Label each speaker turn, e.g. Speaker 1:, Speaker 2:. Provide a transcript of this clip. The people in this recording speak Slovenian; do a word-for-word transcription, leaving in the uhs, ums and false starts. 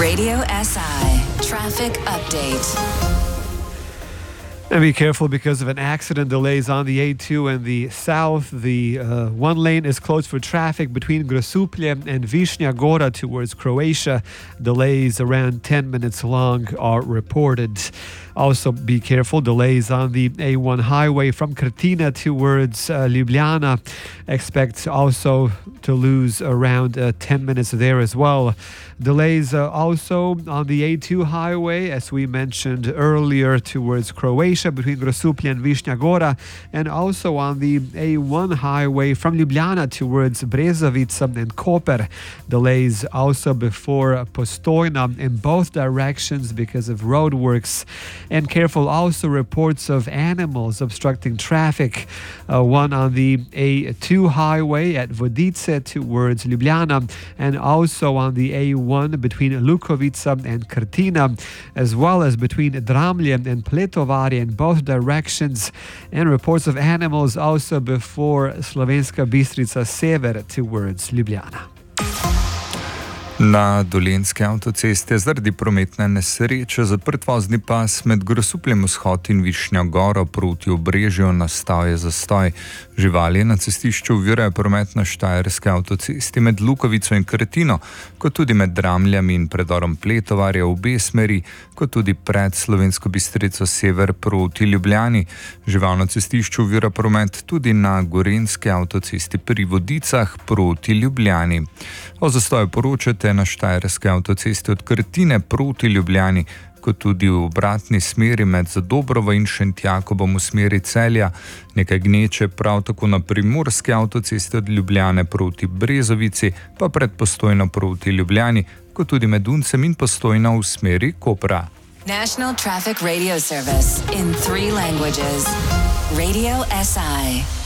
Speaker 1: Radio S I Traffic Update.
Speaker 2: And be careful because of an accident. Delays on the A two and the south. The uh, one lane is closed for traffic between Grosuplje and Višnja Gora towards Croatia. Delays around ten minutes long are reported. Also be careful, delays on the A one highway from Krtina towards uh, Ljubljana. Expect also to lose around uh, ten minutes there as well. Delays uh, also on the A two highway, as we mentioned earlier, towards Croatia between Grosuplje and Višnja Gora, and also on the A one highway from Ljubljana towards Brezovica and Koper. Delays also before Postojna in both directions because of roadworks. And careful also reports of animals obstructing traffic. Uh, one on the A two highway at Vodice towards Ljubljana, and also on the A one between Lukovica and Krtina, as well as between Dramlje and Pletovarje in both directions. And reports of animals also before Slovenska Bistrica Sever towards Ljubljana.
Speaker 3: Na Dolenjski avtocesti je zaradi prometne nesreče zaprt vozni pas med Grosupljem vzhod in Višnjo Goro proti Obrežju, nastal je zastoj. Živali na cestišču ovirajo promet na Štajerski avtocesti med Lukovico in Kretino, kot tudi med Dramljami in predorom Pletovarja v obe smeri, kot tudi pred Slovensko Bistrico Sever proti Ljubljani. Žival na cestišču ovira promet tudi na Gorenjski avtocesti pri Vodicah proti Ljubljani. O zastoju poročate na Štajerski avtocesti od Krtine proti Ljubljani, kot tudi v obratni smeri med Zadobrovo in Šentjakobom v smeri Celja. Nekaj gneče prav tako na Primorski avtocesti od Ljubljane proti Brezovici, pa pred Postojno proti Ljubljani, kot tudi med Uncem in Postojno v smeri Kopra.
Speaker 1: National Traffic Radio Service in three languages. Radio S I.